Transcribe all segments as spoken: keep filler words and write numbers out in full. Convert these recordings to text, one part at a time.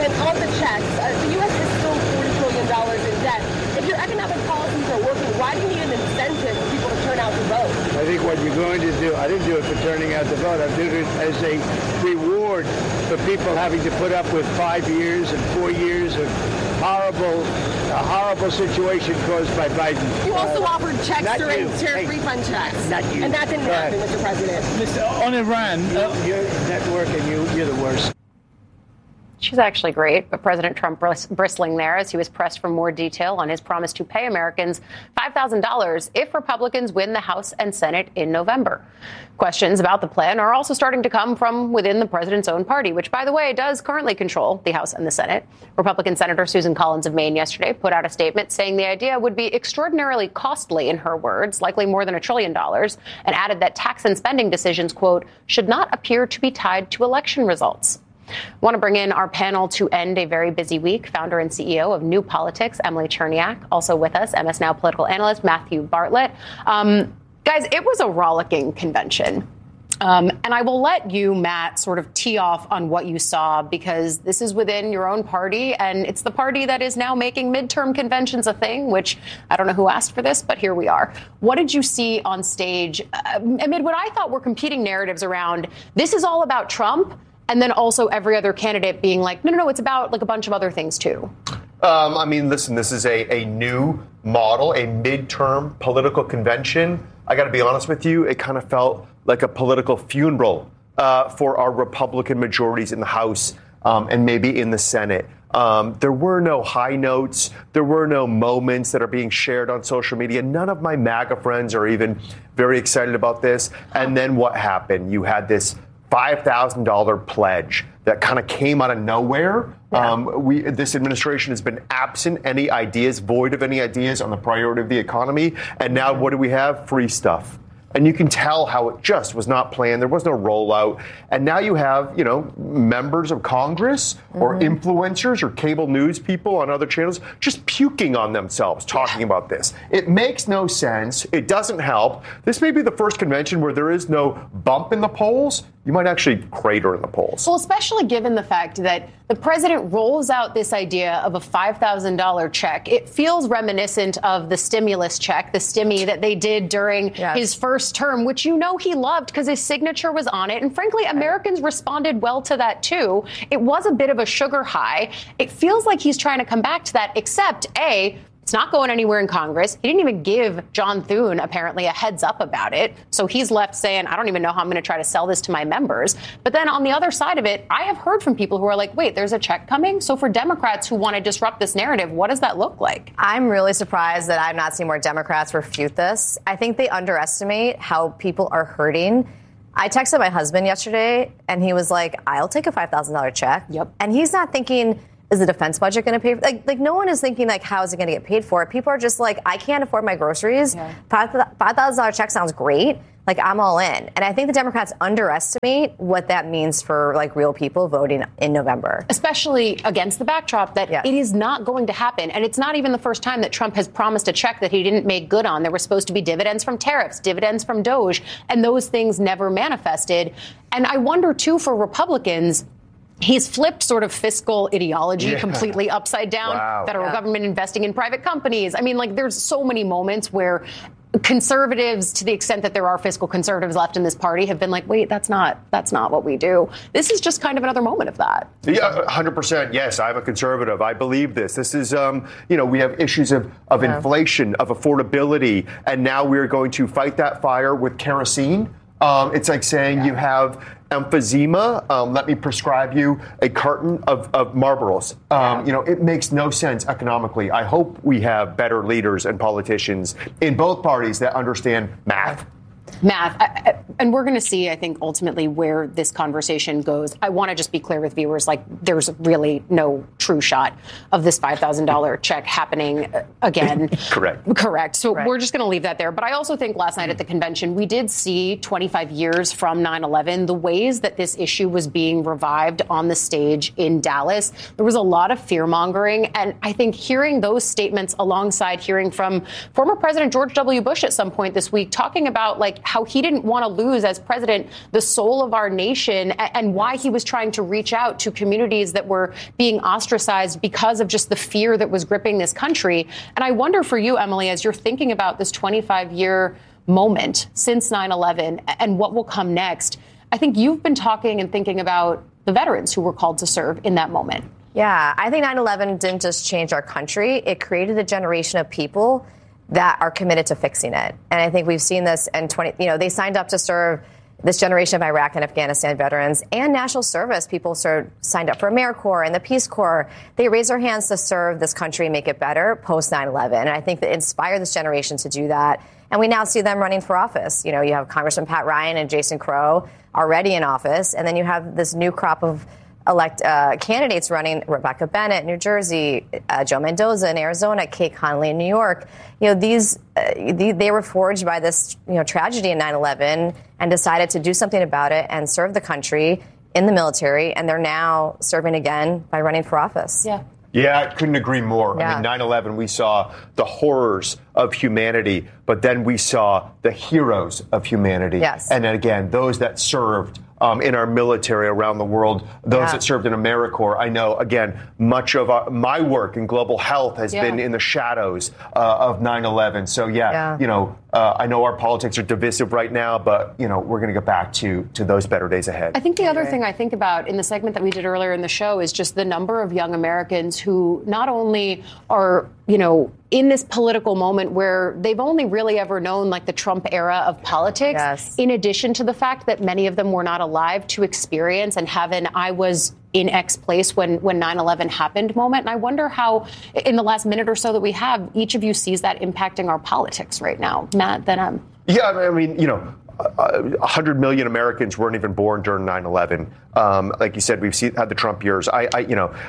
President, on the checks, uh, the U S is still forty trillion dollars in debt. If your economic policies are working, why do you need an incentive for people to turn out to vote? I think what you're going to do, I didn't do it for turning out to vote. I did it as a reward for people having to put up with five years and four years of horrible, a horrible situation caused by Biden. You also uh, offered checks during tariff hey, refund checks. Not you. And that didn't Go happen, ahead. Mister President. Mister On Iran. You, your network and you, you're the worst. She's actually great, but President Trump bris- bristling there as he was pressed for more detail on his promise to pay Americans five thousand dollars if Republicans win the House and Senate in November. Questions about the plan are also starting to come from within the president's own party, which, by the way, does currently control the House and the Senate. Republican Senator Susan Collins of Maine yesterday put out a statement saying the idea would be extraordinarily costly, in her words, likely more than a trillion dollars, and added that tax and spending decisions, quote, should not appear to be tied to election results. Want to bring in our panel to end a very busy week. Founder and C E O of New Politics, Emily Cherniak. Also with us, M S Now political analyst Matthew Bartlett. Um, guys, it was a rollicking convention. Um, and I will let you, Matt, sort of tee off on what you saw, because this is within your own party, and it's the party that is now making midterm conventions a thing, which I don't know who asked for this, but here we are. What did you see on stage uh, amid what I thought were competing narratives around this is all about Trump, and then also every other candidate being like, no, no, no, it's about like a bunch of other things, too? Um, I mean, listen, this is a, a new model, a midterm political convention. I got to be honest with you, it kind of felt like a political funeral uh, for our Republican majorities in the House um, and maybe in the Senate. Um, there were no high notes. There were no moments that are being shared on social media. None of my MAGA friends are even very excited about this. And then what happened? You had this five thousand dollars pledge that kind of came out of nowhere. Yeah. Um, we, this administration has been absent any ideas, void of any ideas on the priority of the economy. And now what do we have? Free stuff. And you can tell how it just was not planned. There was no rollout. And now you have, you know, members of Congress or mm-hmm. influencers or cable news people on other channels just puking on themselves talking yeah. about this. It makes no sense. It doesn't help. This may be the first convention where there is no bump in the polls. You might actually crater in the polls. Well, especially given the fact that the president rolls out this idea of a five thousand dollars check. It feels reminiscent of the stimulus check, the stimmy that they did during yes. his first term, which you know he loved because his signature was on it. And frankly, Americans responded well to that, too. It was a bit of a sugar high. It feels like he's trying to come back to that, except, A, it's not going anywhere in Congress. He didn't even give John Thune, apparently, a heads up about it. So he's left saying, I don't even know how I'm going to try to sell this to my members. But then on the other side of it, I have heard from people who are like, wait, there's a check coming? So for Democrats who want to disrupt this narrative, what does that look like? I'm really surprised that I've not seen more Democrats refute this. I think they underestimate how people are hurting. I texted my husband yesterday, and he was like, I'll take a five thousand dollars check. Yep. And he's not thinking, is the defense budget going to pay for like like no one is thinking like how is it going to get paid for? People are just like, I can't afford my groceries. Yeah. Five thousand dollars check sounds great. Like I'm all in. And I think the Democrats underestimate what that means for like real people voting in November. Especially against the backdrop that yes. it is not going to happen. And it's not even the first time that Trump has promised a check that he didn't make good on. There were supposed to be dividends from tariffs, dividends from Doge, and those things never manifested. And I wonder, too, for Republicans, he's flipped sort of fiscal ideology yeah. completely upside down. Wow. Federal yeah. government investing in private companies. I mean, like, there's so many moments where conservatives, to the extent that there are fiscal conservatives left in this party, have been like, wait, that's not that's not what we do. This is just kind of another moment of that. Yeah, one hundred percent. Yes, I'm a conservative. I believe this. This is, um, you know, we have issues of, of yeah. inflation, of affordability, and now we're going to fight that fire with kerosene. Um, it's like saying yeah. you have emphysema. Um, let me prescribe you a carton of, of Marlboros. Um, yeah. You know, it makes no sense economically. I hope we have better leaders and politicians in both parties that understand math. Math. I, I, and we're going to see, I think, ultimately where this conversation goes. I want to just be clear with viewers, like, there's really no true shot of this five thousand dollars check happening again. Correct. Correct. So right. we're just going to leave that there. But I also think last night at the convention, we did see twenty-five years from nine eleven, the ways that this issue was being revived on the stage in Dallas. There was a lot of fear mongering. And I think hearing those statements alongside hearing from former President George W. Bush at some point this week talking about, like, how he didn't want to lose as president the soul of our nation, and why he was trying to reach out to communities that were being ostracized because of just the fear that was gripping this country. And I wonder for you, Emily, as you're thinking about this twenty-five year moment since nine eleven and what will come next, I think you've been talking and thinking about the veterans who were called to serve in that moment. Yeah, I think nine eleven didn't just change our country. It created a generation of people that are committed to fixing it. And I think we've seen this in twenty, you know, they signed up to serve, this generation of Iraq and Afghanistan veterans and national service. People served, signed up for AmeriCorps and the Peace Corps. They raised their hands to serve this country and make it better post nine eleven. And I think that inspired this generation to do that. And we now see them running for office. You know, you have Congressman Pat Ryan and Jason Crow already in office. And then you have this new crop of elect uh, candidates running: Rebecca Bennett, New Jersey, uh, Joe Mendoza in Arizona, Kate Connolly in New York. You know, these uh, the, they were forged by this, you know, tragedy in nine eleven and decided to do something about it and serve the country in the military. And they're now serving again by running for office. Yeah. Yeah, I couldn't agree more. Yeah. I mean, nine eleven, we saw the horrors of humanity, but then we saw the heroes of humanity. Yes. And then again, those that served um, in our military around the world, those Yeah. that served in AmeriCorps. I know, again, much of our, my work in global health has Yeah. been in the shadows uh, of nine eleven. So, yeah, Yeah. you know, uh, I know our politics are divisive right now, but, you know, we're going to get back to, to those better days ahead. I think the other thing I think about in the segment that we did earlier in the show is just the number of young Americans who not only are, you know, in this political moment where they've only really ever known like the Trump era of politics, Yes. in addition to the fact that many of them were not alive to experience and have an I was in X place when, when nine eleven happened moment. And I wonder how, in the last minute or so that we have, each of you sees that impacting our politics right now. Matt, then um. Yeah, I mean, you know, uh, one hundred million Americans weren't even born during nine eleven. Um, like you said, we've seen, had the Trump years. I, I, you know,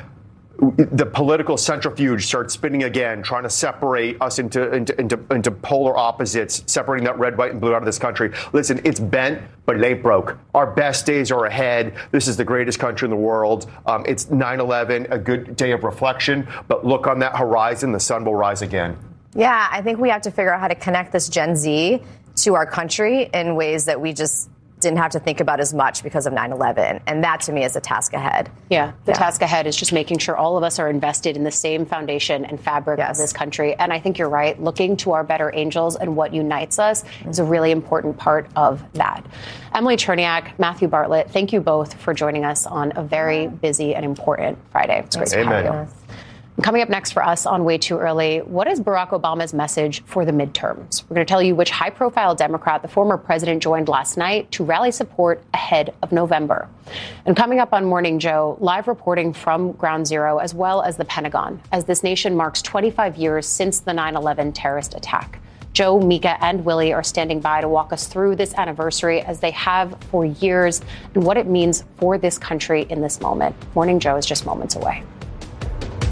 the political centrifuge starts spinning again, trying to separate us into, into, into, into polar opposites, separating that red, white, and blue out of this country. Listen, it's bent, but it ain't broke. Our best days are ahead. This is the greatest country in the world. Um, it's nine eleven, a good day of reflection, but look on that horizon, the sun will rise again. Yeah, I think we have to figure out how to connect this Gen Z to our country in ways that we just didn't have to think about as much because of nine eleven. And that, to me, is a task ahead. Yeah, the Yeah. task ahead is just making sure all of us are invested in the same foundation and fabric Yes. of this country. And I think you're right. Looking to our better angels and what unites us is a really important part of that. Emily Cherniak, Matthew Bartlett, thank you both for joining us on a very busy and important Friday. It's great to Amen. have you. Coming up next for us on Way Too Early, what is Barack Obama's message for the midterms? We're going to tell you which high-profile Democrat the former president joined last night to rally support ahead of November. And coming up on Morning Joe, live reporting from Ground Zero as well as the Pentagon, as this nation marks twenty-five years since the nine eleven terrorist attack. Joe, Mika, and Willie are standing by to walk us through this anniversary as they have for years and what it means for this country in this moment. Morning Joe is just moments away.